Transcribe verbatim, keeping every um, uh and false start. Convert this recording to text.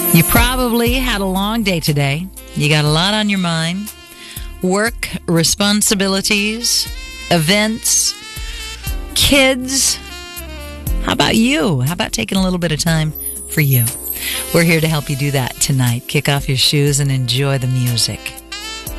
You probably had a long day today. You got a lot on your mind. Work, responsibilities, events, kids. How about you? How about taking a little bit of time for you? We're here to help you do that tonight. Kick off your shoes and enjoy the music.